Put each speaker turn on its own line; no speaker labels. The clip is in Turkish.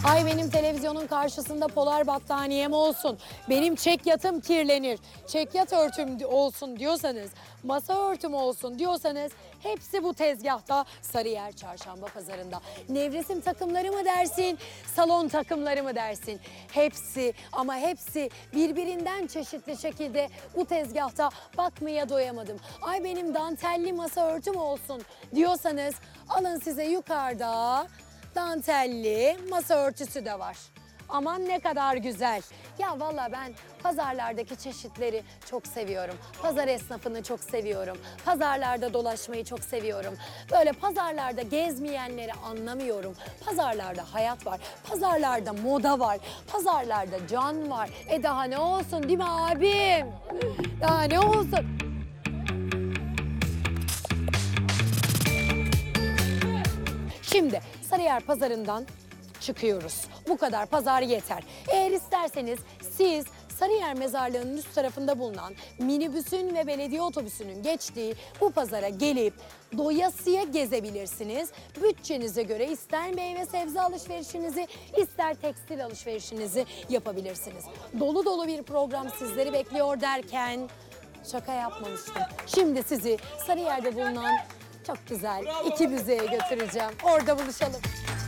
Ay benim televizyonun karşısında polar battaniyem olsun. Benim çek yatım kirlenir. Çek yat örtüm olsun diyorsanız, masa örtüm olsun diyorsanız hepsi bu tezgahta Sarıyer Çarşamba Pazarında. Nevresim takımları mı dersin, salon takımları mı dersin? Hepsi ama hepsi birbirinden çeşitli şekilde bu tezgahta bakmaya doyamadım. Ay benim dantelli masa örtüm olsun diyorsanız alın size yukarıda dantelli masa örtüsü de var. Aman ne kadar güzel. Ya valla ben pazarlardaki çeşitleri çok seviyorum. Pazar esnafını çok seviyorum. Pazarlarda dolaşmayı çok seviyorum. Böyle pazarlarda gezmeyenleri anlamıyorum. Pazarlarda hayat var. Pazarlarda moda var. Pazarlarda can var. Daha ne olsun değil mi abim? Daha ne olsun? Şimdi Sarıyer Pazarı'ndan çıkıyoruz. Bu kadar pazar yeter. Eğer isterseniz siz Sarıyer Mezarlığı'nın üst tarafında bulunan minibüsün ve belediye otobüsünün geçtiği bu pazara gelip doyasıya gezebilirsiniz. Bütçenize göre ister meyve sebze alışverişinizi, ister tekstil alışverişinizi yapabilirsiniz. Dolu dolu bir program sizleri bekliyor derken şaka yapmamıştım. Şimdi sizi Sarıyer'de bulunan çok güzel iki müzeye götüreceğim. Orada buluşalım.